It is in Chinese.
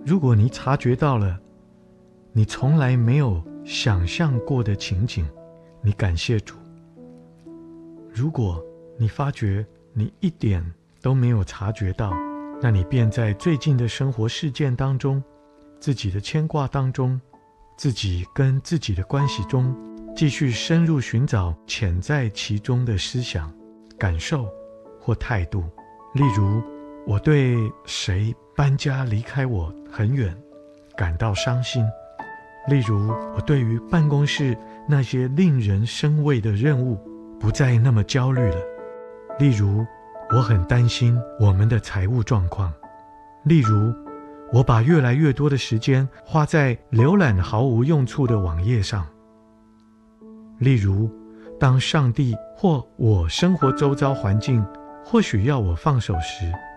如果你察觉到了你从来没有想象过的情景，你感谢主。如果你发觉你一点都没有察觉到，那你便在最近的生活事件当中，自己的牵挂当中，自己跟自己的关系中，继续深入寻找潜在其中的思想、感受或态度。例如，我对谁搬家离开我很远感到伤心。例如，我对于办公室那些令人生畏的任务不再那么焦虑了。例如，我很担心我们的财务状况。例如，我把越来越多的时间花在浏览毫无用处的网页上。例如，当上帝或我生活周遭环境或许要我放手时，